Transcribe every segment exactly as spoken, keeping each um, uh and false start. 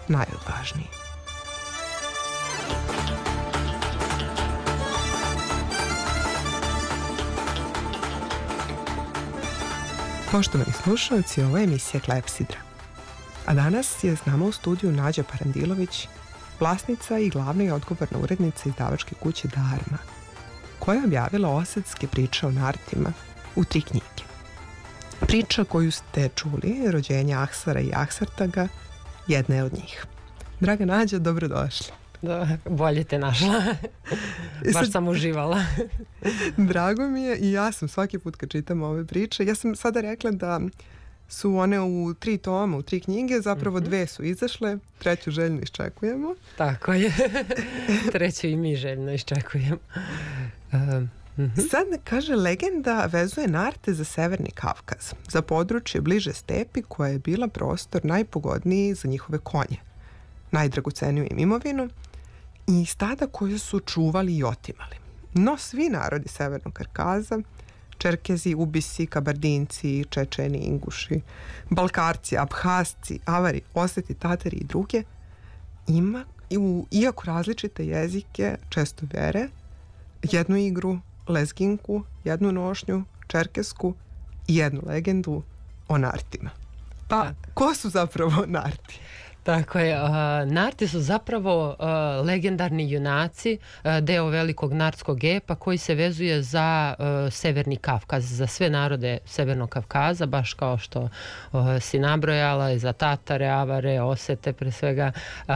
najodvažniji. Poštovani slušalci, ovo je emisija Klepsidra. A danas je s nama u studiju Nađa Parandilović, vlasnica i glavna i odgovorna urednica izdavačke kuće Dharma, koja je objavila osetske priče o nartima u tri knjige. Priča koju ste čuli, Rođenje Ahsara i Ahsartaga, jedna je od njih. Draga Nađa, dobrodošla. Da, bolje te našla. Baš Sad, sam uživala. Drago mi je i ja sam svaki put kad čitam ove priče. Ja sam sada rekla da su one u tri toma, u tri knjige, zapravo mm-hmm. dve su izašle, treću željno iščekujemo. Tako je. Treću i mi željno iščekujemo. Um. Mm-hmm. Sad, kaže, legenda vezuje Narte za Severni Kavkaz, za područje bliže stepi koja je bila prostor najpogodniji za njihove konje, najdragoceniju im imovinu i stada koje su čuvali i otimali. No svi narodi Severnog Kavkaza, Čerkezi, Ubisi, Kabardinci, Čečeni, Inguši, Balkarci, Abhasci, Avari, Oseti, Tatari i druge, ima, iako različite jezike, često vere, jednu igru, lezginku, jednu nošnju, čerkesku i jednu legendu o nartima. Pa, ko su zapravo narti? Tako je, uh, narti su zapravo uh, legendarni junaci, uh, deo velikog nartskog epa koji se vezuje za uh, Severni Kavkaz, za sve narode Severnog Kavkaza, baš kao što uh, si nabrojala, i za Tatare, Avare, Osete pre svega, uh,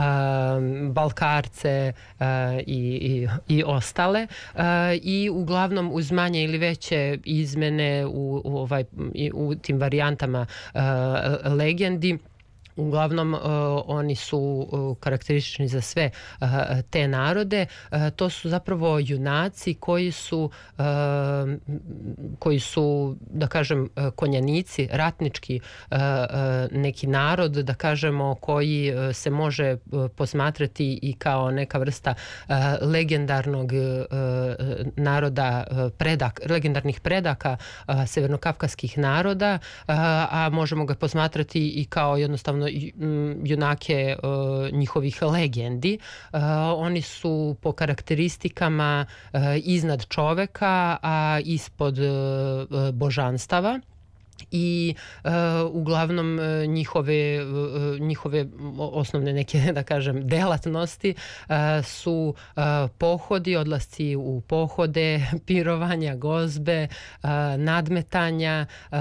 Balkarce uh, i, i, i ostale. Uh, I uglavnom uz manje ili veće izmene u, u, ovaj, u tim varijantama uh, legendi, uglavnom uh, oni su uh, karakteristični za sve uh, te narode. Uh, to su zapravo junaci koji su uh, koji su, da kažem, konjanici, ratnički uh, uh, neki narod, da kažemo, koji uh, se može uh, posmatrati i kao neka vrsta uh, legendarnog uh, naroda, uh, predak, legendarnih predaka uh, severnokavkaskih naroda, uh, a možemo ga posmatrati i kao jednostavno junake uh, njihovih legendi. Uh, oni su po karakteristikama uh, iznad čoveka, a ispod uh, božanstava. I uh, uglavnom uh, njihove, uh, njihove osnovne neke, da kažem, delatnosti uh, su uh, pohodi, odlasci u pohode, pirovanja, gozbe, uh, nadmetanja uh,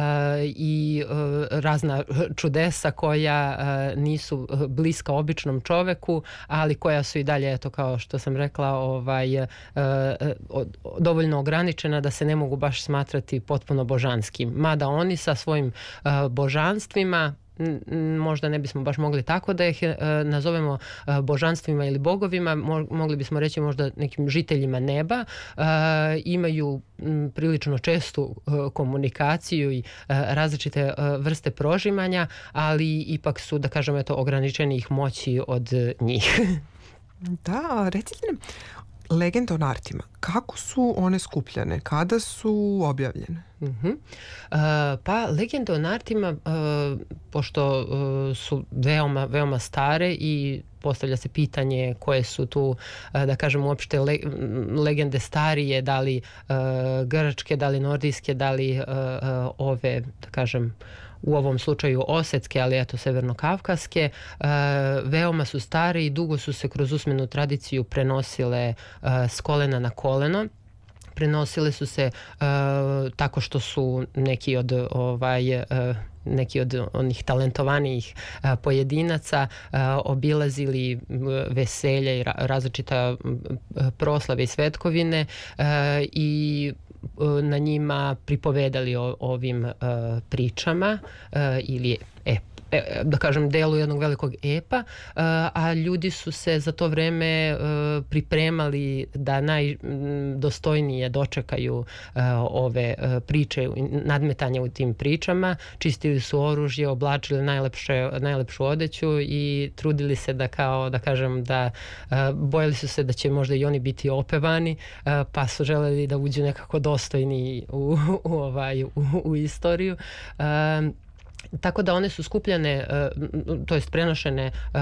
i uh, razna čudesa koja uh, nisu bliska običnom čoveku, ali koja su i dalje, eto, kao što sam rekla, ovaj, uh, uh, dovoljno ograničena da se ne mogu baš smatrati potpuno božanskim. Mada oni sa svojim uh, božanstvima, n- možda ne bismo baš mogli tako da ih uh, nazovemo uh, božanstvima ili bogovima, mo- mogli bismo reći možda nekim žiteljima neba, uh, imaju m, prilično čestu uh, komunikaciju i uh, različite uh, vrste prožimanja, ali ipak su, da kažemo, eto, ograničenih moći od njih. Da, recite nam, legenda o nartima, kako su one skupljane, kada su objavljene? Uh-huh. Uh, pa legende o nartima, uh, pošto uh, su veoma, veoma stare i postavlja se pitanje koje su tu, uh, da kažem, uopšte le, legende starije, da li uh, grčke, da li nordijske, da li uh, uh, ove, da kažem, u ovom slučaju osetske, ali eto severnokavkaske, uh, veoma su stare i dugo su se kroz usmenu tradiciju prenosile uh, s kolena na koleno. Prenosile su se uh, tako što su neki od ovaj uh, neki od onih talentovanijih uh, pojedinaca uh, obilazili uh, veselja i ra- različita uh, proslave i svetkovine uh, i uh, na njima pripovedali o ovim uh, pričama uh, ili e, da kažem, delu jednog velikog epa, a ljudi su se za to vreme pripremali da najdostojnije dočekaju ove priče, nadmetanja u tim pričama, čistili su oružje, oblačili najlepše, najlepšu odeću i trudili se da, kao da kažem, da bojali su se da će možda i oni biti opevani, pa su želeli da uđu nekako dostojni u, u, ovaj, u, u istoriju. Tako da one su skupljane, to jest prenošene